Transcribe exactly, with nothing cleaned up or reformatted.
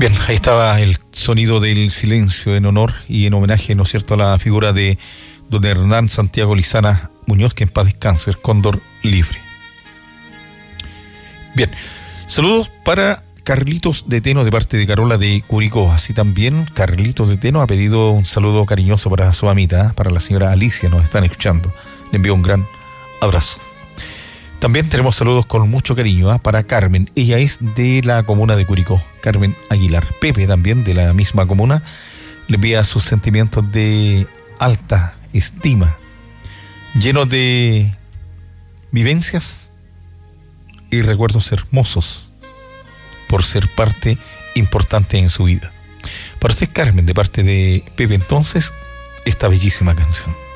Bien, ahí estaba el sonido del silencio en honor y en homenaje, ¿no es cierto?, a la figura de don Hernán Santiago Lizana Muñoz, que en paz descanse, el cóndor libre. Bien, saludos para Carlitos de Teno de parte de Carola de Curicó. Así también Carlitos de Teno ha pedido un saludo cariñoso para su amita, ¿eh? Para la señora Alicia, nos están escuchando. Le envío un gran abrazo. También tenemos saludos con mucho cariño, ¿eh? Para Carmen, ella es de la comuna de Curicó, Carmen Aguilar. Pepe también de la misma comuna le envía sus sentimientos de alta estima, llenos de vivencias y recuerdos hermosos por ser parte importante en su vida. Para usted, Carmen, de parte de Pepe, entonces, esta bellísima canción.